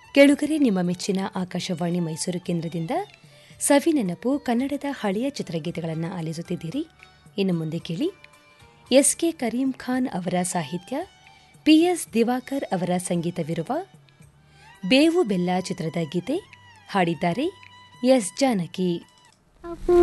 ಕೆಳುಗರೆ ನಿಮ್ಮ ಮೆಚ್ಚಿನ ಆಕಾಶವಾಣಿ ಮೈಸೂರು ಕೇಂದ್ರದಿಂದ ಸವಿನೆನಪು ಕನ್ನಡದ ಹಳೆಯ ಚಿತ್ರಗೀತೆಗಳನ್ನು ಆಲಿಸುತ್ತಿದ್ದೀರಿ. ಇನ್ನು ಮುಂದೆ ಕೇಳಿ ಎಸ್.ಕೆ. ಕರೀಂ ಖಾನ್ ಅವರ ಸಾಹಿತ್ಯ, ಪಿ.ಎಸ್. ದಿವಾಕರ್ ಅವರ ಸಂಗೀತವಿರುವ ಬೇವು ಬೆಲ್ಲ ಚಿತ್ರದ ಗೀತೆ. ಹಾಡಿದ್ದಾರೆ ಎಸ್. ಜಾನಕಿ.